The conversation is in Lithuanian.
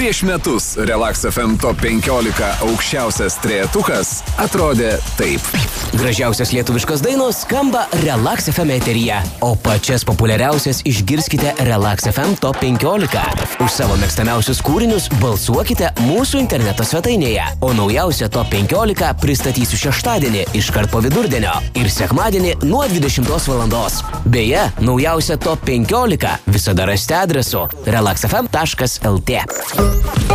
Prieš metus Relax FM Top 15 aukščiausias trejetukas atrodė taip. Gražiausios lietuviškos dainos skamba Relax FM eteryje, o pačias populiariausias išgirskite Relax FM Top 15. Už savo mėgstamiausius kūrinius balsuokite mūsų interneto svetainėje, o naujausią Top 15 pristatysiu šeštadienį iškart po vidurdienio ir sekmadienį nuo 20 valandos. Beje, naujausią Top 15 visada rasite adresu relaxfm.lt.